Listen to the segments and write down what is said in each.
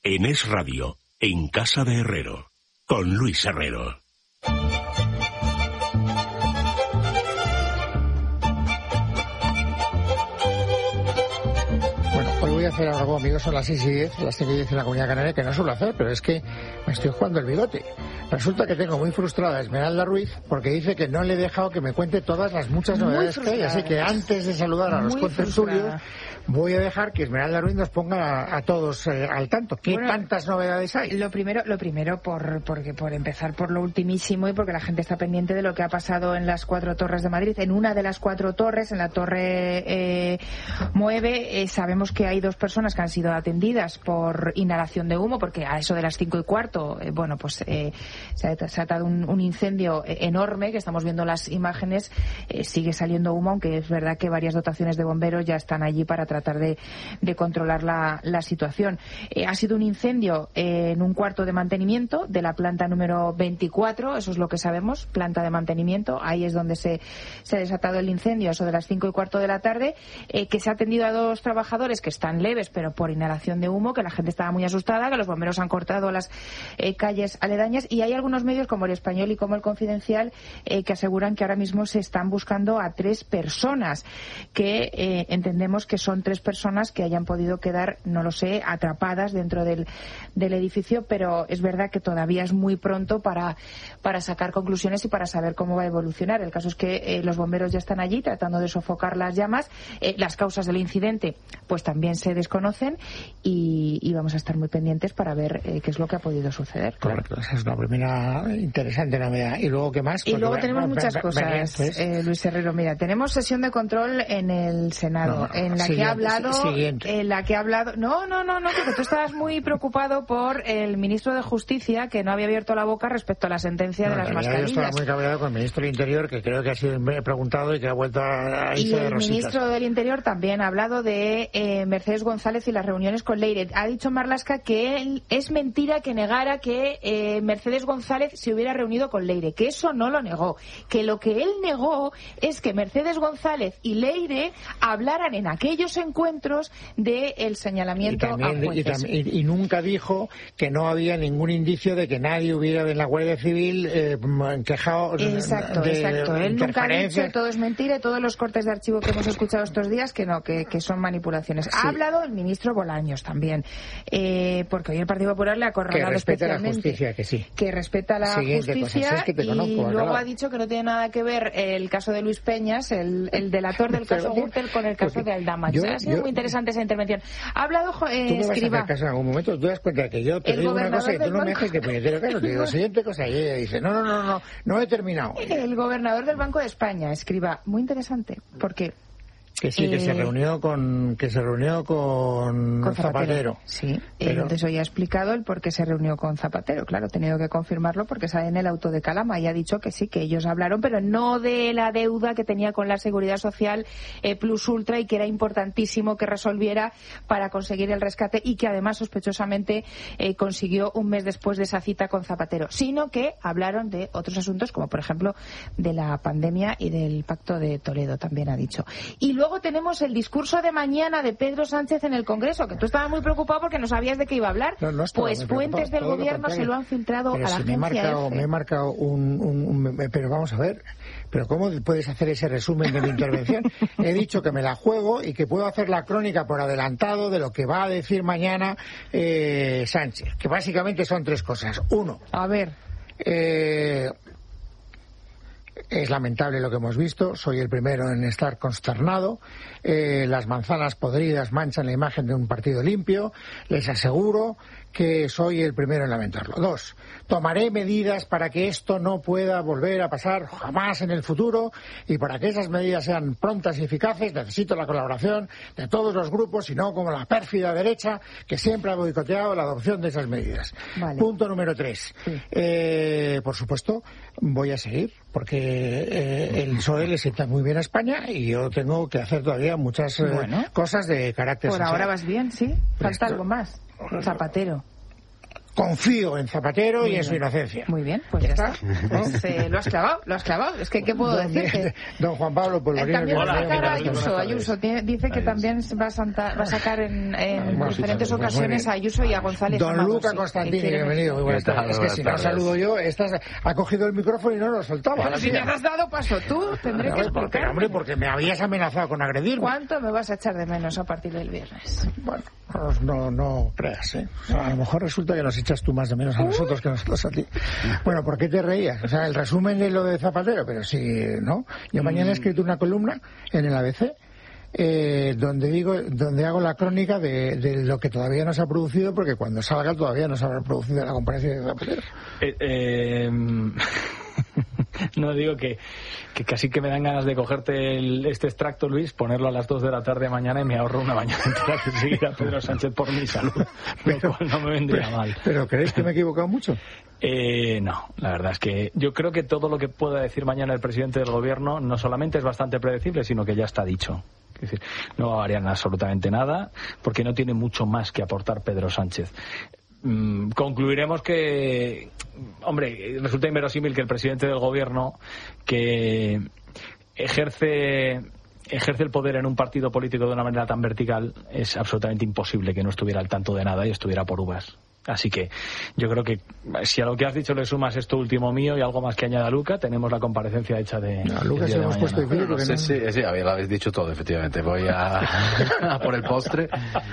en Es Radio, en Casa de Herrero, con Luis Herrero. Voy a hacer algo, amigos, son las 6:10, las 5:10 en la Comunidad Canaria, que no suelo hacer, pero es que me estoy jugando el bigote. Resulta que tengo muy frustrada a Esmeralda Ruiz porque dice que no le he dejado que me cuente todas las muchas novedades que hay, así que antes de saludar a los contertulios voy a dejar que Esmeralda Ruiz nos ponga a todos al tanto. ¿Qué tantas novedades hay? Lo primero por empezar por lo ultimísimo y porque la gente está pendiente de lo que ha pasado en las 4 torres de Madrid. En una de las 4 torres, en la torre 9, sabemos que hay 2 personas que han sido atendidas por inhalación de humo, porque a eso de las 5:15, se ha atado un incendio enorme, que estamos viendo las imágenes, sigue saliendo humo, aunque es verdad que varias dotaciones de bomberos ya están allí para tratar de controlar la situación. Ha sido un incendio en un cuarto de mantenimiento de la planta número 24, eso es lo que sabemos, planta de mantenimiento, ahí es donde se ha desatado el incendio, eso de las 5:15 de la tarde, que se ha atendido a 2 trabajadores que están leves, pero por inhalación de humo, que la gente estaba muy asustada, que los bomberos han cortado las calles aledañas, y hay algunos medios como El Español y como El Confidencial que aseguran que ahora mismo se están buscando a 3 personas, que entendemos que son 3 personas que hayan podido quedar, no lo sé, atrapadas dentro del edificio, pero es verdad que todavía es muy pronto para sacar conclusiones y para saber cómo va a evolucionar. El caso es que los bomberos ya están allí tratando de sofocar las llamas. Las causas del incidente pues también se desconocen y vamos a estar muy pendientes para ver qué es lo que ha podido suceder. Correcto, esa es una primera interesante novedad. ¿Y luego qué más? Y luego tenemos muchas cosas, Luis Herrero. Mira, tenemos sesión de control en el Senado, en la que ha hablado... No, porque tú estabas muy preocupado por el ministro de Justicia, que no había abierto la boca respecto a la sentencia de las mascarillas. Yo estaba muy cabreado con el ministro del Interior, que creo que ha sido preguntado y que ha vuelto a irse de rositas. Y el ministro del Interior también ha hablado de Mercedes González y las reuniones con Leire. Ha dicho Marlaska que es mentira que negara que Mercedes González se hubiera reunido con Leire, que eso no lo negó, que lo que él negó es que Mercedes González y Leire hablaran en aquellos encuentros del señalamiento a jueces. Y nunca dijo que no había ningún indicio de que nadie hubiera de la Guardia Civil quejado exacto. Él nunca ha dicho todo es mentira, y todos los cortes de archivo que hemos escuchado estos días que no, que son manipulaciones. Ha hablado el ministro Bolaños también, porque hoy el Partido Popular le ha acorralado especialmente. Que respeta la justicia, y luego ha dicho que no tiene nada que ver el caso de Luis Peñas, el delator del caso Gürtel, con el caso de Aldama. Ha sido muy interesante esa intervención. Ha hablado Escrivá. ¿Tú me vas a hacer caso en algún momento? ¿Tú das cuenta que yo te digo una cosa y tú no me dejes que puñetero caso? Te digo, siguiente cosa, y ella dice, no he terminado. El gobernador del Banco de España, Escrivá, muy interesante, porque... Que sí, que se reunió con Zapatero. Sí, entonces hoy ha explicado el por qué se reunió con Zapatero. Claro, he tenido que confirmarlo porque sale en el auto de Calama y ha dicho que sí, que ellos hablaron, pero no de la deuda que tenía con la Seguridad Social Plus Ultra, y que era importantísimo que resolviera para conseguir el rescate, y que además sospechosamente consiguió un mes después de esa cita con Zapatero, sino que hablaron de otros asuntos, como por ejemplo de la pandemia y del Pacto de Toledo, también ha dicho. Y luego tenemos el discurso de mañana de Pedro Sánchez en el Congreso, que tú estabas muy preocupado porque no sabías de qué iba a hablar. Pues fuentes del gobierno se lo han filtrado a la agencia EFE. Me he marcado pero vamos a ver, pero ¿cómo puedes hacer ese resumen de mi intervención? He dicho que me la juego y que puedo hacer la crónica por adelantado de lo que va a decir mañana Sánchez, que básicamente son 3 cosas. 1. A ver. Es lamentable lo que hemos visto, soy el primero en estar consternado. Las manzanas podridas manchan la imagen de un partido limpio. Les aseguro que soy el primero en lamentarlo. 2. Tomaré medidas para que esto no pueda volver a pasar jamás en el futuro, y para que esas medidas sean prontas y eficaces necesito la colaboración de todos los grupos, y no como la pérfida derecha que siempre ha boicoteado la adopción de esas medidas. Vale. Punto número 3. Sí. Por supuesto, voy a seguir, porque el PSOE le sienta muy bien a España y yo tengo que hacer todavía muchas cosas de carácter social. Por ahora vas bien, sí. Falta algo más. Zapatero. confío en Zapatero muy y bien. En su inocencia. Muy bien, pues ya está. Pues, lo has clavado. Es que, ¿qué puedo decirte? Don Juan Pablo Polvorino. También va a sacar a Ayuso. Dice que también va a sacar en diferentes ocasiones a Ayuso y a González. Don Luca Constantini, bienvenido. Muy buenas tardes. Es que si no saludo yo, ha cogido el micrófono y no lo soltaba. Pero si me has dado paso tú, tendré que explicar. Hombre, porque me habías amenazado con agredirme. ¿Cuánto me vas a echar de menos a partir del viernes? Bueno, no creas, ¿eh? O sea, a lo mejor resulta que nos echas tú más de menos a nosotros que nosotros a ti. Bueno, ¿por qué te reías? O sea, el resumen de lo de Zapatero, pero sí, ¿no? Yo mañana he escrito una columna en el ABC donde hago la crónica de lo que todavía no se ha producido, porque cuando salga todavía no se habrá producido la comparación de Zapatero. No, digo que casi que me dan ganas de cogerte este extracto, Luis, ponerlo a las 2 de la tarde mañana y me ahorro una mañana entera de seguir a Pedro Sánchez por mi salud, lo cual no me vendría mal. ¿Pero creéis que me he equivocado mucho? No, la verdad es que yo creo que todo lo que pueda decir mañana el presidente del gobierno no solamente es bastante predecible, sino que ya está dicho. Es decir, no va a variar absolutamente nada, porque no tiene mucho más que aportar Pedro Sánchez. Concluiremos que, hombre, resulta inverosímil que el presidente del gobierno, que ejerce el poder en un partido político de una manera tan vertical, es absolutamente imposible que no estuviera al tanto de nada y estuviera por uvas. Así que yo creo que si a lo que has dicho le sumas esto último mío y algo más que añada Luca, tenemos la comparecencia hecha de... No, Luca se hemos puesto difícil porque sí, lo habéis dicho todo, efectivamente. Voy a por el postre.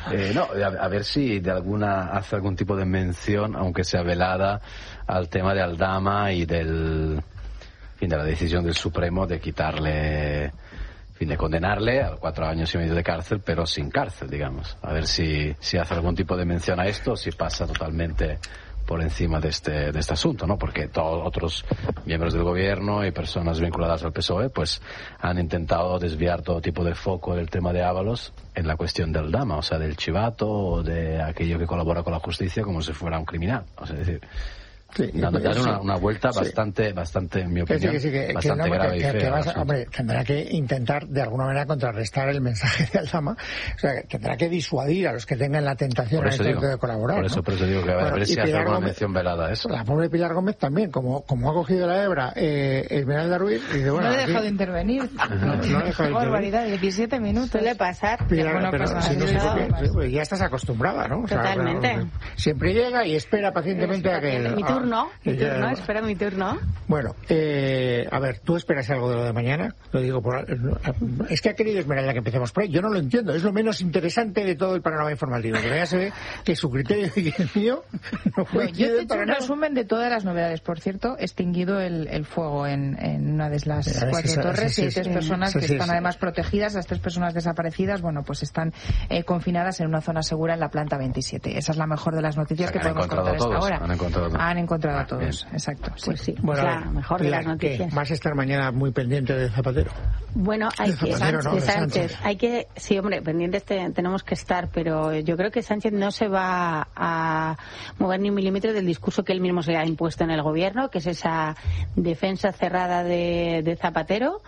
A ver si de hace algún tipo de mención, aunque sea velada, al tema de Aldama y de la decisión del Supremo de quitarle... de condenarle a 4 años y medio de cárcel, pero sin cárcel, digamos. A ver si hace algún tipo de mención a esto o si pasa totalmente por encima de este asunto, ¿no? Porque todos otros miembros del gobierno y personas vinculadas al PSOE pues han intentado desviar todo tipo de foco del tema de Ábalos en la cuestión del Aldama, o sea, del chivato o de aquello que colabora con la justicia como si fuera un criminal. O sea, es decir, sí, darle una vuelta bastante, en mi opinión, bastante grave y fea. Hombre, tendrá que intentar de alguna manera contrarrestar el mensaje de Aldama, o sea, tendrá que disuadir a los que tengan la tentación de colaborar. Por eso digo que a ver si hace alguna mención velada a eso. La pobre Pilar Gómez también, como ha cogido la hebra Esmeralda Ruiz, y dice, bueno, no he dejado de intervenir. No he dejado de barbaridad, 17 minutos. Suele pasar. Pilar, pero si no sé por qué, ya estás acostumbrada, ¿no? O sea, totalmente. Siempre llega y espera pacientemente a que... Mi turno, espera mi turno. Bueno, a ver, ¿tú esperas algo de lo de mañana? Lo digo es que ha querido Esmeralda que empecemos por ahí. Yo no lo entiendo, es lo menos interesante de todo el panorama informativo, pero ya se ve que su criterio y el mío no fue... Yo te he hecho un resumen de todas las novedades. Por cierto, extinguido el fuego en una de las 4 torres y hay 3 personas que están además protegidas. Las 3 personas desaparecidas, bueno, pues están confinadas en una zona segura en la planta 27. Esa es la mejor de las noticias que podemos contar hasta ahora. Han encontrado a todos. Exacto. Pues sí, bueno, la mejor de las noticias. ¿Vas a estar mañana muy pendiente de Zapatero? Bueno, hay que... Sánchez. Hay que... Sí, hombre, pendientes tenemos que estar, pero yo creo que Sánchez no se va a mover ni un milímetro del discurso que él mismo se ha impuesto en el gobierno, que es esa defensa cerrada de Zapatero.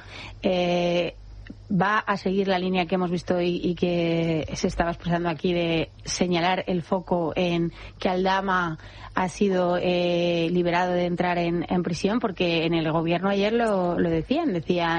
Va a seguir la línea que hemos visto y que se estaba expresando aquí de señalar el foco en que Aldama ha sido liberado de entrar en prisión, porque en el gobierno ayer lo decían,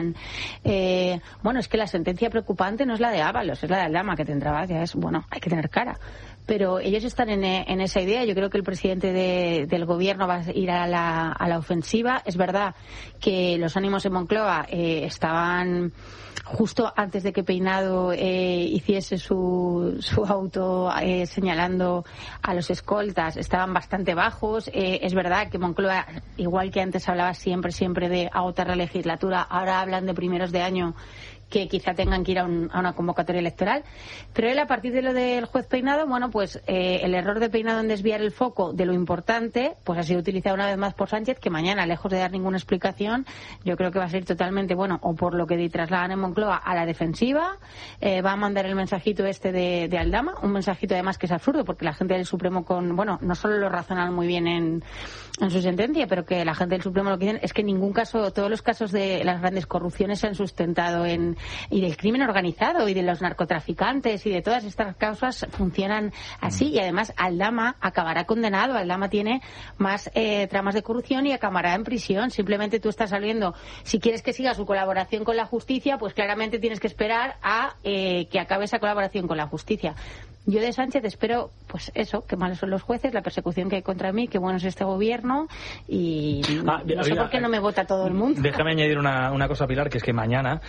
bueno, es que la sentencia preocupante no es la de Ábalos, es la de Aldama, que tendrá, ya es, bueno, hay que tener cara. Pero ellos están en esa idea. Yo creo que el presidente del gobierno va a ir a la ofensiva. Es verdad que los ánimos en Moncloa estaban justo antes de que Peinado hiciese su auto señalando a los escoltas, estaban bastante bajos. Es verdad que Moncloa, igual que antes hablaba siempre de agotar la legislatura, ahora hablan de primeros de año que quizá tengan que ir a una convocatoria electoral. Pero él, a partir de lo del juez Peinado, bueno, pues el error de Peinado en desviar el foco de lo importante, pues ha sido utilizado una vez más por Sánchez, que mañana, lejos de dar ninguna explicación, yo creo que va a ser totalmente, bueno, o por lo que trasladan en Moncloa, a la defensiva, va a mandar el mensajito de Aldama, un mensajito además que es absurdo, porque la gente del Supremo no solo lo razonan muy bien en su sentencia, pero que la gente del Supremo lo que dicen es que en ningún caso, todos los casos de las grandes corrupciones se han sustentado en y del crimen organizado y de los narcotraficantes y de todas estas causas funcionan así, y además Aldama acabará condenado. Aldama tiene más tramas de corrupción y acabará en prisión. Simplemente tú estás saliendo, si quieres que siga su colaboración con la justicia, pues claramente tienes que esperar a que acabe esa colaboración con la justicia. Yo de Sánchez espero, pues eso, que malos son los jueces, la persecución que hay contra mí, que bueno es este gobierno, y no sé por qué no me vota todo el mundo. Déjame añadir una cosa, Pilar, que es que mañana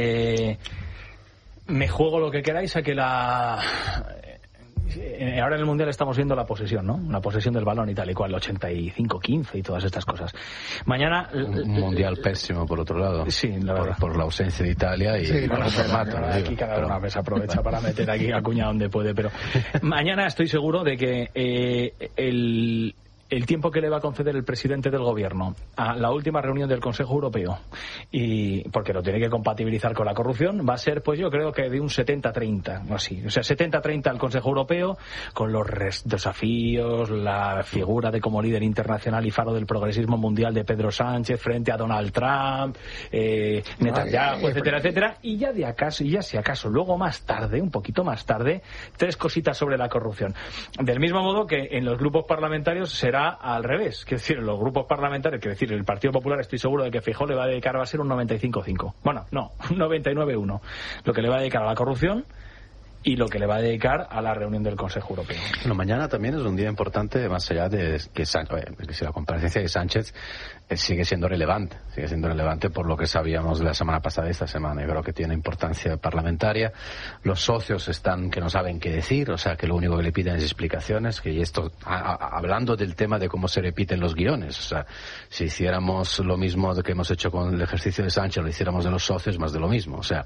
me juego lo que queráis a que ahora en el Mundial estamos viendo la posesión, ¿no? La posesión del balón y tal y cual, 85-15 y todas estas cosas. Mañana... Un Mundial pésimo, por otro lado. Sí, la verdad. Por la ausencia de Italia y el formato. Aquí cada una vez aprovecha para meter aquí a cuña donde puede, pero mañana estoy seguro de que el tiempo que le va a conceder el presidente del gobierno a la última reunión del Consejo Europeo, y porque lo tiene que compatibilizar con la corrupción, va a ser, pues yo creo que de un 70-30 o así, o sea, 70-30 al Consejo Europeo, con los desafíos, la figura de como líder internacional y faro del progresismo mundial de Pedro Sánchez frente a Donald Trump, Netanyahu, etcétera, y ya si acaso luego más tarde, un poquito más tarde, 3 cositas sobre la corrupción. Del mismo modo que en los grupos parlamentarios será al revés, es decir, los grupos parlamentarios, es decir, el Partido Popular, estoy seguro de que Feijóo le va a dedicar, va a ser un 95-5. Bueno, no, un 99-1. Lo que le va a dedicar a la corrupción y lo que le va a dedicar a la reunión del Consejo Europeo. Bueno, mañana también es un día importante, más allá de que si la comparecencia de Sánchez sigue siendo relevante por lo que sabíamos de la semana pasada y esta semana. Yo creo que tiene importancia parlamentaria. Los socios están que no saben qué decir, o sea, que lo único que le piden es explicaciones, que esto, hablando del tema de cómo se repiten los guiones, o sea, si hiciéramos lo mismo que hemos hecho con el ejercicio de Sánchez, lo hiciéramos de los socios, más de lo mismo, o sea,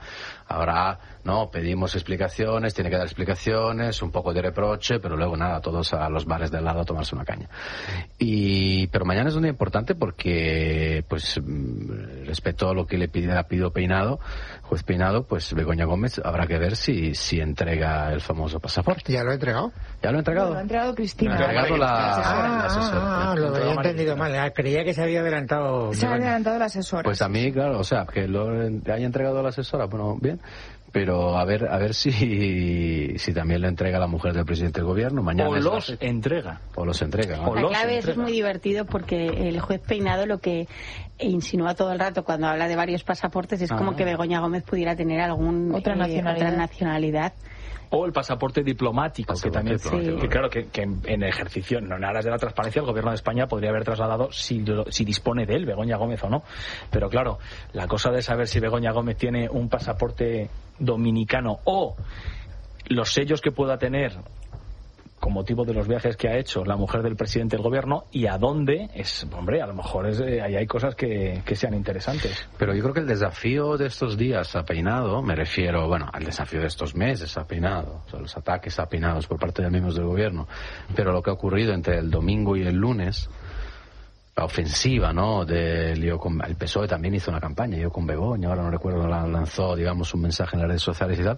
pedimos explicaciones, tiene que dar explicaciones, un poco de reproche, pero luego nada, todos a los bares de al lado a tomarse una caña. Pero mañana es un día importante porque, pues, respecto a lo que le pidió juez Peinado, pues Begoña Gómez habrá que ver si entrega el famoso pasaporte. ¿Ya lo ha entregado? ¿Ya lo ha entregado? Lo ha entregado Cristina. Lo ha entregado la asesora. Lo había entendido mal. Creía que se había adelantado. Se ha adelantado la asesora. Pues a mí, claro, o sea, que lo haya entregado a la asesora, bueno, bien. Pero a ver si también le entrega a la mujer del presidente del gobierno. Mañana o los entrega. ¿No? La clave es muy divertido porque el juez Peinado lo que insinúa todo el rato cuando habla de varios pasaportes es como que Begoña Gómez pudiera tener otra nacionalidad. O el pasaporte diplomático, que también, que claro, que en ejercicio, no en aras de la transparencia, el gobierno de España podría haber trasladado si dispone de él, Begoña Gómez o no. Pero claro, la cosa de saber si Begoña Gómez tiene un pasaporte dominicano o los sellos que pueda tener con motivo de los viajes que ha hecho la mujer del presidente del gobierno y a dónde, a lo mejor ahí hay cosas que sean interesantes. Pero yo creo que el desafío de estos días a Peinado, me refiero, al desafío de estos meses a Peinado, o sea, los ataques a Peinados por parte de miembros del gobierno, pero lo que ha ocurrido entre el domingo y el lunes, la ofensiva, ¿no? El PSOE también hizo una campaña, yo con Begoña, ahora no recuerdo, lanzó, digamos, un mensaje en las redes sociales y tal,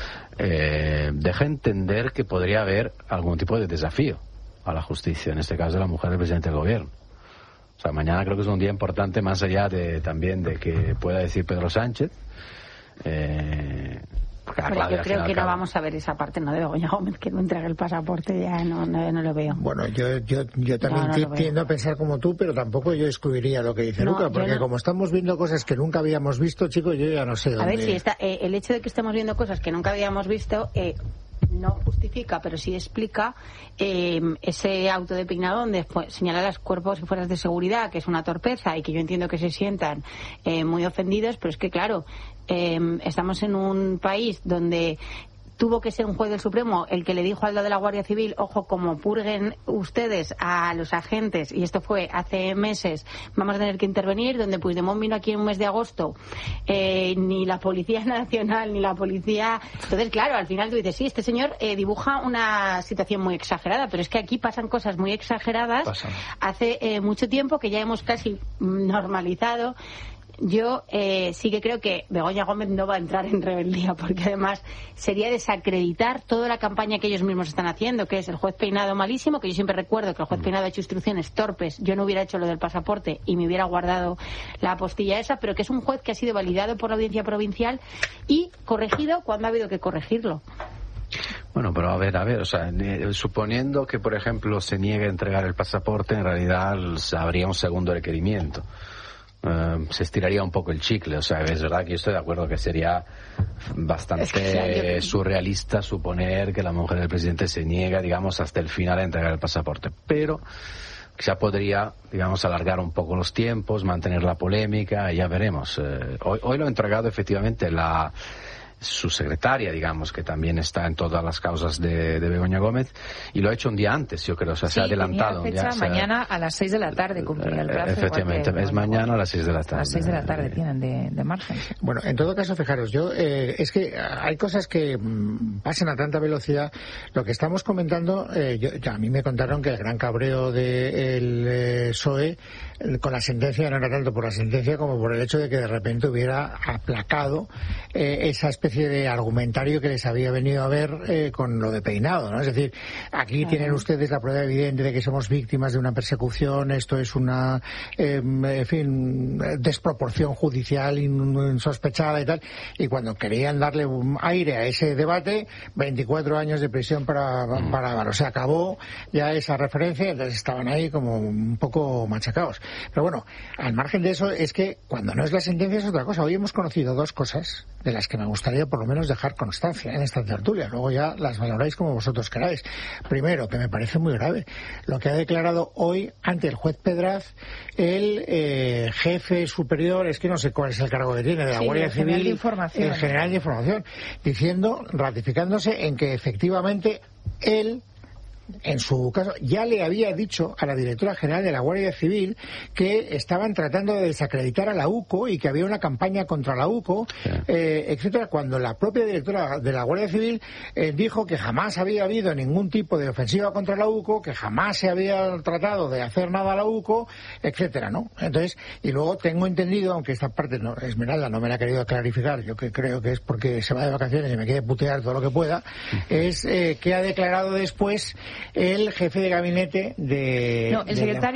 deja entender que podría haber algún tipo de desafío a la justicia, en este caso de la mujer del presidente del gobierno. O sea, mañana creo que es un día importante, más allá también de que pueda decir Pedro Sánchez. Yo creo que no vamos a ver esa parte, ¿no? De Begoña Gómez, que no entrega el pasaporte, ya no lo veo. Bueno, yo también tiendo a pensar como tú, pero tampoco yo excluiría lo que dice Luca, porque como estamos viendo cosas que nunca habíamos visto, chicos, yo ya no sé dónde... A ver, si el hecho de que estemos viendo cosas que nunca habíamos visto... no justifica, pero sí explica ese auto de Peinado donde señala a los cuerpos y fuerzas de seguridad que es una torpeza y que yo entiendo que se sientan muy ofendidos, pero es que claro, estamos en un país donde tuvo que ser un juez del Supremo el que le dijo al de la Guardia Civil, ojo, como purguen ustedes a los agentes, y esto fue hace meses, vamos a tener que intervenir, donde Puigdemont vino aquí en un mes de agosto, ni la Policía Nacional, ni la Policía... Entonces, claro, al final tú dices, sí, este señor dibuja una situación muy exagerada, pero es que aquí pasan cosas muy exageradas hace mucho tiempo que ya hemos casi normalizado. Yo sí que creo que Begoña Gómez no va a entrar en rebeldía, porque además sería desacreditar toda la campaña que ellos mismos están haciendo, que es el juez Peinado malísimo, que yo siempre recuerdo que el juez Peinado ha hecho instrucciones torpes, yo no hubiera hecho lo del pasaporte y me hubiera guardado la apostilla esa, pero que es un juez que ha sido validado por la Audiencia Provincial y corregido cuando ha habido que corregirlo. Bueno, pero a ver, o sea, suponiendo que, por ejemplo, se niegue a entregar el pasaporte, en realidad habría un segundo requerimiento. Se estiraría un poco el chicle, o sea, es verdad que yo estoy de acuerdo que sería bastante surrealista suponer que la mujer del presidente se niega, digamos, hasta el final a entregar el pasaporte, pero quizá podría, digamos, alargar un poco los tiempos, mantener la polémica, y ya veremos. Hoy lo ha entregado efectivamente su secretaria, digamos, que también está en todas las causas de Begoña Gómez, y lo ha hecho un día antes, yo creo, o sea, se ha adelantado. Fecha, mañana a las 6 de la tarde cumpliría el plazo. Efectivamente, es mañana a las 6 de la tarde. A las 6 de la tarde tienen de margen. Bueno, en todo caso, fijaros, es que hay cosas que pasan a tanta velocidad. Lo que estamos comentando, a mí me contaron que el gran cabreo del PSOE con la sentencia no era tanto por la sentencia como por el hecho de que de repente hubiera aplacado esa especie de argumentario que les había venido a ver con lo de Peinado, ¿no? Es decir, aquí tienen ustedes la prueba evidente de que somos víctimas de una persecución, esto es una, desproporción judicial insospechada y tal, y cuando querían darle un aire a ese debate, 24 años de prisión para Álvaro. Se acabó ya esa referencia, entonces estaban ahí como un poco machacados. Pero bueno, al margen de eso, es que cuando no es la sentencia es otra cosa. Hoy hemos conocido dos cosas de las que me gustaría por lo menos dejar constancia en esta tertulia. Luego ya las valoráis como vosotros queráis. Primero, que me parece muy grave, lo que ha declarado hoy ante el juez Pedraz el jefe superior, es que no sé cuál es el cargo que tiene, de la Guardia Civil, el general de información, ratificándose en que efectivamente él, en su caso, ya le había dicho a la directora general de la Guardia Civil que estaban tratando de desacreditar a la UCO y que había una campaña contra la UCO, etcétera, cuando la propia directora de la Guardia Civil dijo que jamás había habido ningún tipo de ofensiva contra la UCO, que jamás se había tratado de hacer nada a la UCO, etcétera, ¿no? Entonces, y luego tengo entendido, aunque esta parte Esmeralda no me la ha querido clarificar, yo que creo que es porque se va de vacaciones y me quiere putear todo lo que pueda, es que ha declarado después el jefe de gabinete de... No, el secretario